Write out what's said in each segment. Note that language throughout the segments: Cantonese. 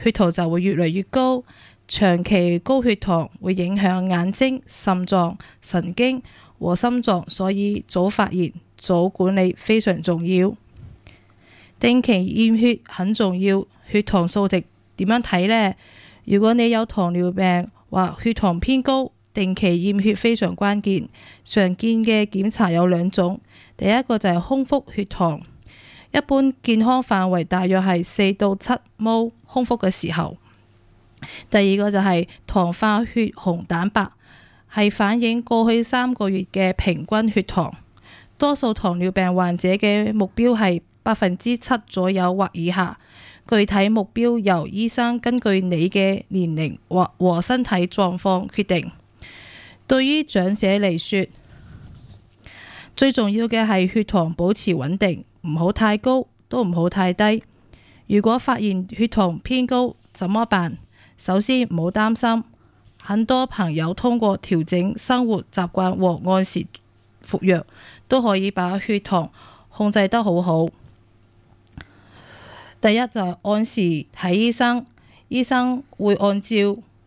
血糖就會越嚟越高。長期高血糖會影響眼睛、腎臟、神經和心臟，所以早發現、早管理非常重要。定期驗血很重要。血糖數值點樣睇呢？如果你有糖尿病或血糖偏高，定期驗血非常關鍵。常見嘅檢查有兩種，第一個就係空腹血糖，一般健康範圍大約係4到7毫空腹嘅時候。第二個就係糖化血紅蛋白，係反映過去3個月嘅平均血糖。多數糖尿病患者嘅目標係7%左右或以下，具體目標由醫生根據你嘅年齡和身體狀況決定。對於長者嚟說，最重要嘅係血糖保持穩定，唔好太高，都唔好太低。如果發現血糖偏高，怎麼辦？首先唔好擔心，很多朋友通過調整生活習慣和按時服藥，都可以把血糖控制得好好。第一就係按時睇醫生，醫生會按照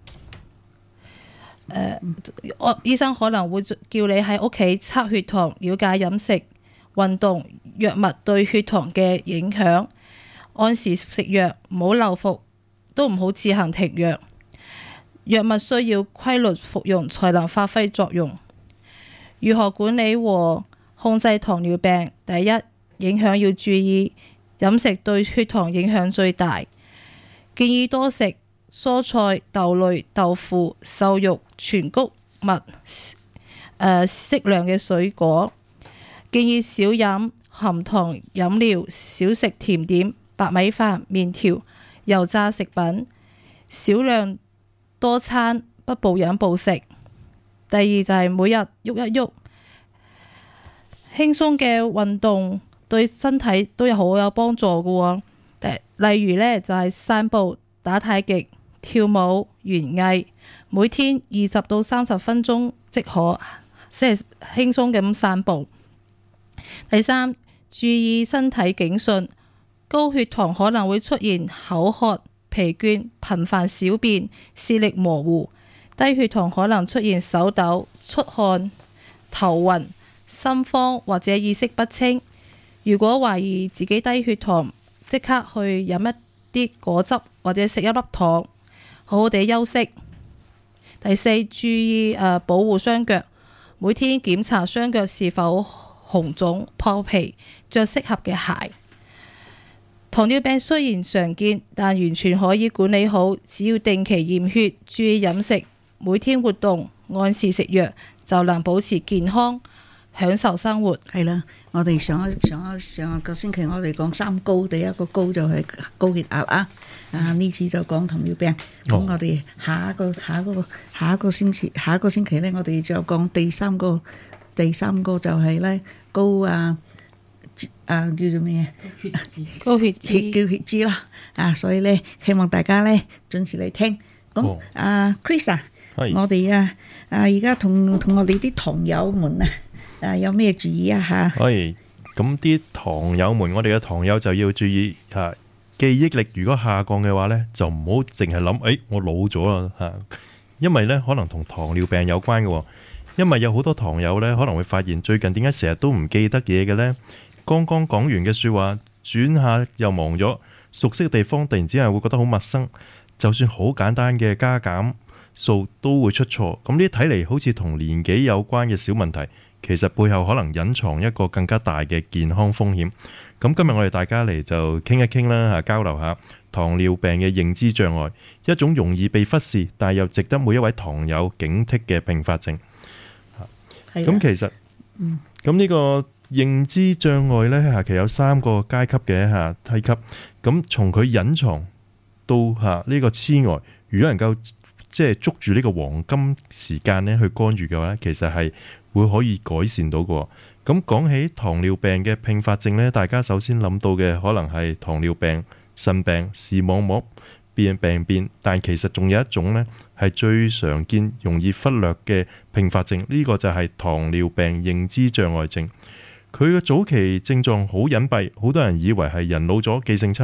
醫生可能會叫你喺屋企測血糖，了解飲食、運動、藥物對血糖嘅影響，按時食藥，唔好漏服，都唔好自行停藥。藥物需要規律服用才能發揮作用。如何管理和控制糖尿病？第一，影響要注意，飲食對血糖影響最大，建議多食蔬菜、豆類、豆腐、瘦肉、全穀物，適量嘅水果。建議少飲含糖飲料，少食甜點、白米飯、麵條、油炸食品，少量多餐，不暴飲暴食。第二就係每日喐一喐，輕鬆嘅運動對身體都好有幫助嘅喎。例如呢，就係散步、打太極、跳舞、園藝，每天20到30分鐘即可，即係輕鬆咁散步。第三，注意身體警訊，高血糖可能會出現口渴、疲倦、頻繁小便、視力模糊；低血糖可能出現手抖、出汗、頭暈、心慌或者意識不清。如果懷疑自己低血糖，即刻去飲一啲果汁或者食一粒糖，好好地休息。第四，注意保護雙腳，每天檢查雙腳是否紅腫、破皮，着適合嘅鞋。糖尿病雖然常見，但完全可以管理好，只要定期驗血、注意飲食、每天活動、按時食藥，就能保持健康，享受生活。 係啦，我哋上一個星期我哋講3高，第一個高就係高血壓啊。呢次就講糖尿病。咁我哋下一個星期咧，我哋就講第三個就係咧高叫做咩高血脂叫血脂啦。所以咧希望大家咧準時嚟聽。咁Chris 啊，我哋而家同我哋啲糖友們有咩注意啊吓？ 咁啲糖友們，我哋嘅糖友就要注意記憶力如果下降嘅話呢，就唔好淨係諗我老咗啦因為呢可能同糖尿病有關嘅。因為有好多糖友呢可能會發現最近點解成日都唔記得嘢嘅呢？剛剛講完嘅說話轉下又忘咗，熟悉嘅地方突然之間會覺得好陌生，就算好簡單嘅加減數都會出錯。咁呢啲睇嚟好似同年紀有關嘅小問題，其實背後可能隱藏一個更加大嘅健康風險。咁今日我哋大家嚟就傾一傾啦，交流下糖尿病嘅認知障礙，一種容易被忽視但又值得每一位糖友警惕嘅併發症。咁其實咁呢個認知障礙呢，其實有3個階級嘅梯級。咁從佢隱藏到呢個痴呆，如果能夠即係捉住呢個黃金時間呢去干預嘅話，其實係會可以改善到嘅。咁講起糖尿病嘅併發症呢，大家首先諗到嘅可能係糖尿病、腎病、視網膜病變，但其實仲有一種呢係最常見、容易忽略嘅併發症，呢個就係糖尿病認知障礙症。佢嘅早期症狀好隱蔽，好多人以為係人老咗記性差，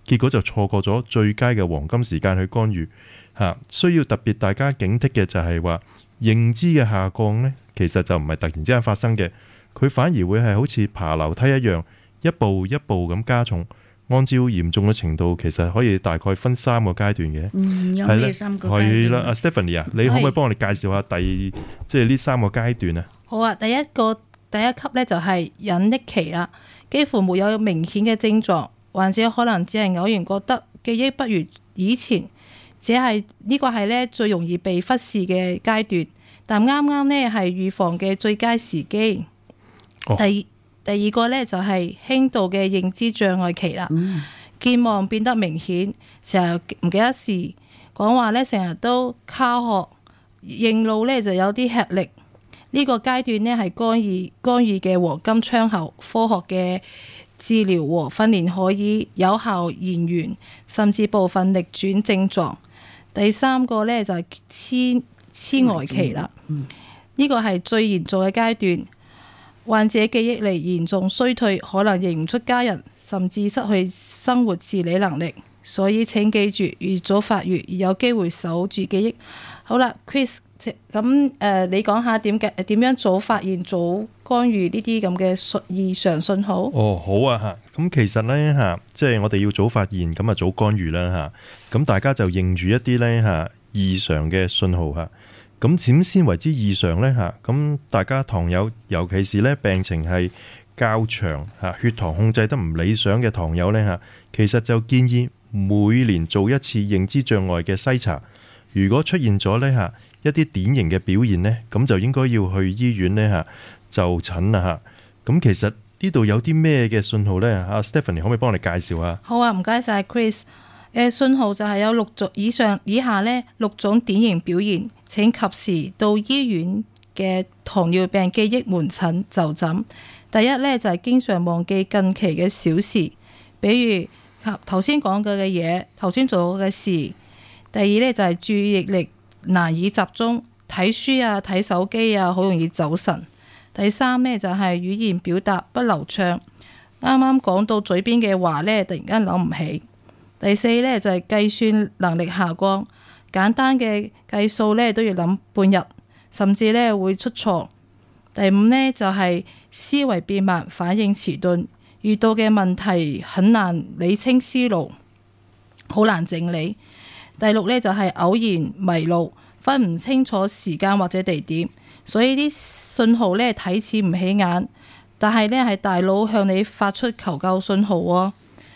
結果就錯過咗最佳嘅黃金時間去干預嚇。需要特別大家警惕嘅就係話認知嘅下降呢，其實就唔係突然之間發生嘅，佢反而會係好似爬樓梯一樣，一步一步咁加重。按照嚴重嘅程度，其實可以大概分3個階段嘅。 有咩3個階段？ 係啦，阿 Stephanie 啊，你可唔可以幫我哋介紹下即係呢3個階段啊？ 好啊，第一級呢就係隱匿期啦，幾乎沒有明顯嘅症狀，患者可能只係偶然覺得記憶不如以前，只係呢個係呢最容易被忽視嘅階段，但啱啱呢係預防嘅最佳時機。第二個呢就係輕度嘅認知障礙期啦，健忘變得明顯，成日唔記得事，講話呢成日都卡殼，認路呢就有啲吃力。呢個階段呢係干預嘅黃金窗口，科學嘅治療和訓練可以有效延緩，甚至部分逆轉症狀。第3個呢就係痴呆期啦，呢個係最嚴重嘅階段。患者記憶力嚴重衰退，可能認唔出家人，甚至失去生活自理能力。所以請記住，越早發現越有機會守住記憶。好啦 ，Chris， 咁你講下點樣早發現、早干預呢啲咁嘅異常信號？ 哦，好啊嚇，咁其實呢，嚇，即係我哋要早發現，咁啊早干預啦嚇。咁大家就認住一啲呢嚇異常嘅信號嚇。咁點先為之異常呢？嚇？咁大家糖友，尤其是咧病情係較長嚇，血糖控制得唔理想嘅糖友呢，嚇，其實就建議每年做一次認知障礙嘅篩查。如果出現咗呢嚇一啲典型嘅表現呢，咁就應該要去醫院呢嚇就診啦嚇。咁其實呢度有啲咩嘅信號呢？阿 Stephanie 可唔可以幫我哋介紹下？ 好啊，唔該晒 Chris。信號就係有6種以下呢6種典型表現，請及時到醫院嘅糖尿病記憶門診就診。第一呢，就係經常忘記近期嘅小事，比如頭先講過嘅嘢，頭先做過嘅事。第二呢，就係注意力難以集中，睇書啊、睇手機啊，好容易走神。第三呢，就係語言表達不流暢，啱啱講到嘴邊嘅話呢，突然間諗唔起。第四呢，就係計算能力下降，簡單嘅計數呢都要諗半日，甚至呢會出錯。第五呢，就係思維變慢，反應遲鈍，遇到嘅問題很難理清思路，好難整理。第六呢，就係偶然迷路，分唔清楚時間或者地點，所以啲信號呢睇似唔起眼，但係呢係大腦向你發出求救信號喎。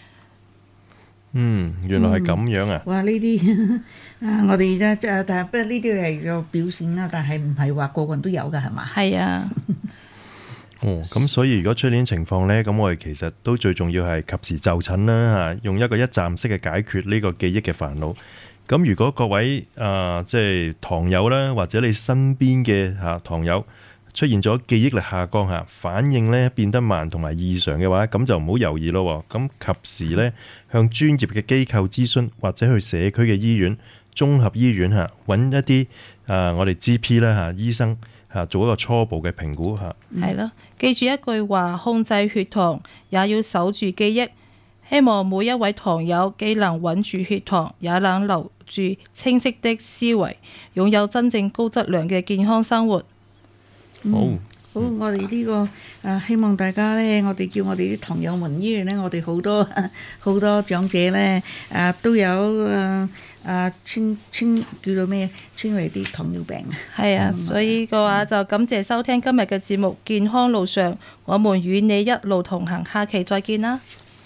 原來係咁樣啊！ 哇，呢啲我哋而家但係不過呢啲係個表現啦，但係唔係話個個人都有噶，係嘛？ 係啊。 咁所以如果出現情況呢，咁我哋其實都最重要係及時就診啦嚇，用一個一站式嘅解決呢個記憶嘅煩惱。咁如果各位即係糖友啦，或者你身邊嘅糖友出現咗記憶力下降嚇，反應咧變得慢同埋異常嘅話，咁就唔好猶豫咯。咁及時咧向專業嘅機構諮詢，或者去社區嘅醫院、綜合醫院嚇揾一啲我哋 GP 啦嚇醫生嚇做一個初步嘅評估嚇。 係咯，記住一句話：控制血糖也要守住記憶。希望每一位糖友既能穩住血糖，也能留住清晰的思維，擁有真正高質量嘅健康生活。 好，我哋呢個希望大家呢，我哋叫我哋啲糖友們醫院呢，我哋好多長者呢，都有叫做咩？稱為啲糖尿病。 係啊，所以嘅話就感謝收聽今日嘅節目《健康路上》，我們與你一路同行，下期再見啦。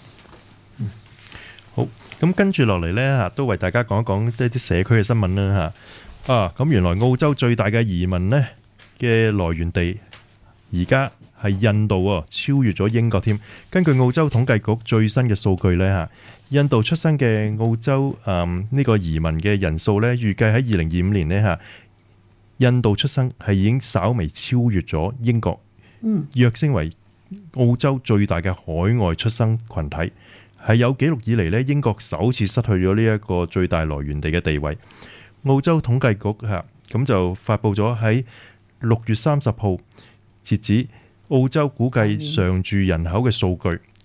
好，咁跟住落嚟呢，都為大家講一講一啲社區嘅新聞啦嚇。咁原來澳洲最大嘅移民呢嘅來源地而家係印度喎，超越咗英國添。根據澳洲統計局最新嘅數據呢嚇，印度出生嘅澳洲呢個移民嘅人數呢，預計喺2025年呢嚇，印度出生係已經稍微超越咗英國，躍升為澳洲最大嘅海外出生群體。係有紀錄以嚟呢，英國首次失去咗呢一個最大來源地嘅地位。澳洲統計局咁就發布咗喺6月30號截止澳洲估計常住人口嘅數據。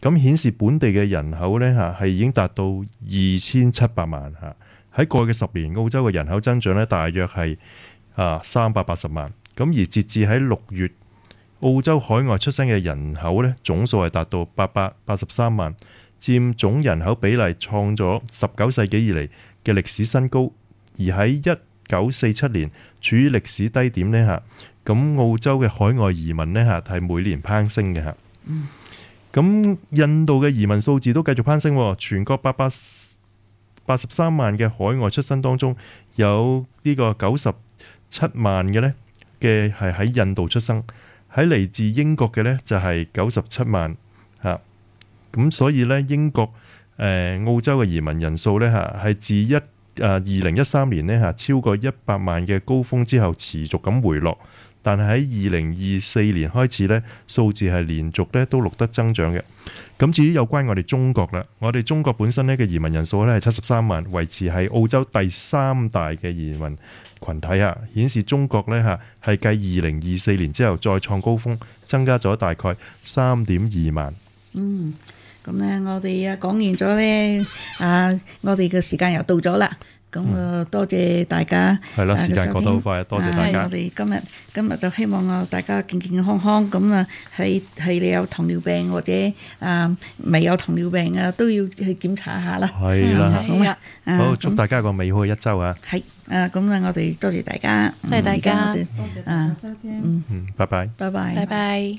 咁顯示本地嘅人口呢係已經達到2700萬嚇。喺過去嘅10年，澳洲嘅人口增長呢大約係380萬。咁而截至喺6月，澳洲海外出生嘅人口呢總數係達到883萬，佔總人口比例創咗19世紀以嚟嘅歷史新高。而喺1947年處於歷史低點呢嚇。咁澳洲嘅海外移民呢嚇係每年攀升嘅嚇。咁印度嘅移民數字都繼續攀升，全國883萬嘅海外出生當中，有呢個97萬嘅呢嘅係喺印度出生，喺嚟自英國嘅呢就係97萬嚇。咁所以呢，英國澳洲嘅移民人數呢嚇係自2013年呢嚇超過100萬嘅高峰之後持續咁回落。但係喺2024年開始呢，數字係連續呢都錄得增長嘅。咁至於有關我哋中國啦，我哋中國本身呢嘅移民人數呢係73萬，維持係澳洲第3大嘅移民群體啊，顯示中國呢係繼2024年之後再創高峰，增加咗大概3.2萬。 咁呢，我哋講完咗呢，我哋嘅時間又到咗啦。咁多謝大家。係啦，時間過得好快，多謝大家。我哋今日就希望大家健健康康。咁啊，係你有糖尿病或者未有糖尿病啊，都要去檢查下啦。係啦，好，祝大家個美好嘅一週啊！係咁啊，我哋多謝大家， 多謝大家， 多謝大家收聽。 拜拜， 拜拜， 拜拜。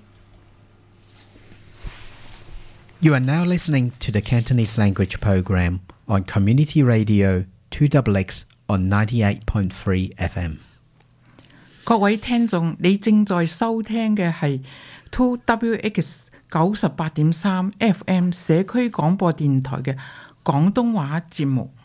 You are now listening to the Cantonese language program on Community Radio 2XX on 98.3 FM。 各位聽眾，你正在收聽嘅係 2WX 98.3 FM 社區廣播電台嘅廣東話節目。